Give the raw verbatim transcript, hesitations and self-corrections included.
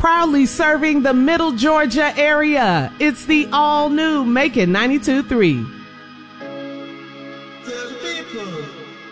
proudly serving the Middle Georgia area. It's the all-new Macon ninety-two point three. The people.